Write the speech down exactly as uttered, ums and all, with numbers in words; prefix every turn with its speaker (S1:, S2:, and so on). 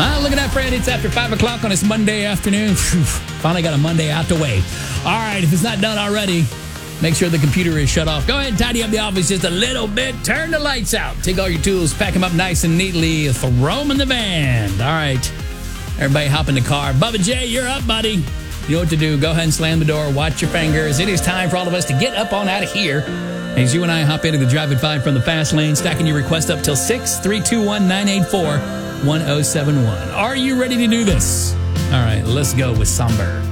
S1: Ah, look at that, Fred. It's after five o'clock on this Monday afternoon. Whew, finally got a Monday out the way. All right, if it's not done already, make sure the computer is shut off. Go ahead and tidy up the office just a little bit. Turn the lights out. Take all your tools, pack them up nice and neatly, throw them in the van. All right, everybody hop in the car. Bubba J, you're up, buddy. You know what to do. Go ahead and slam the door. Watch your fingers. It is time for all of us to get up on out of here. As you and I hop into the Drive at five from the fast lane, stacking your request up till six, three two one, nine eight four, one oh seven one. Are you ready to do this? All right, let's go with Somber.